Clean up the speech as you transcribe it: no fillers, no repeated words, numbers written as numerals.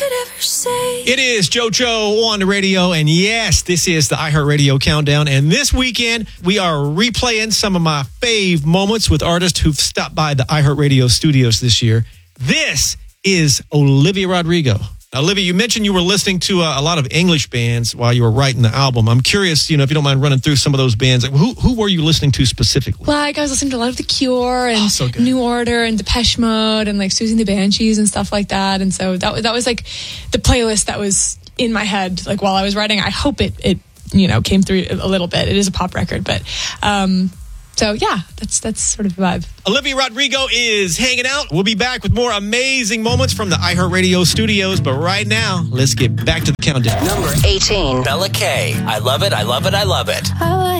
could ever say. It is JoJo on the radio, and yes, this is the iHeartRadio Countdown. And this weekend, we are replaying some of my fave moments with artists who've stopped by the iHeartRadio studios this year. This is Olivia Rodrigo. Olivia, you mentioned you were listening to a lot of English bands while you were writing the album. I'm curious, if you don't mind running through some of those bands. Who were you listening to specifically? Like, I was listening to a lot of The Cure and so good. New Order and Depeche Mode and like Susie and the Banshees and stuff like that. And so that was like the playlist that was in my head like while I was writing. I hope it came through a little bit. It is a pop record, but so yeah, that's sort of the vibe. Olivia Rodrigo is hanging out. We'll be back with more amazing moments from the iHeartRadio studios. But right now, let's get back to the countdown. Number 18. Bella K. I love it, I love it, I love it. I